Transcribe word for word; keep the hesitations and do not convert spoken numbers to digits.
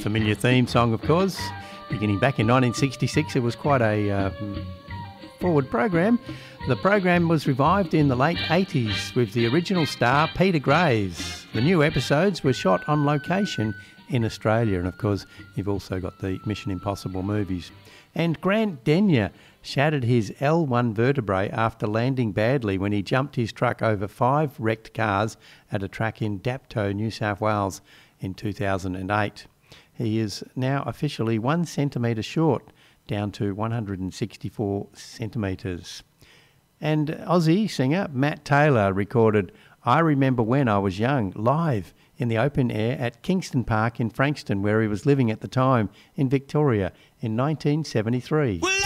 familiar theme song, of course. Beginning back in nineteen sixty-six, it was quite a uh, forward program. The program was revived in the late eighties with the original star Peter Graves. The new episodes were shot on location in Australia, and of course you've also got the Mission Impossible movies. And Grant Denyer shattered his L one vertebrae after landing badly when he jumped his truck over five wrecked cars at a track in Dapto, New South Wales in two thousand eight. He is now officially one centimetre short, down to one hundred sixty-four centimetres. And Aussie singer Matt Taylor recorded I Remember When I Was Young live in the open air at Kingston Park in Frankston, where he was living at the time in Victoria in nineteen seventy-three.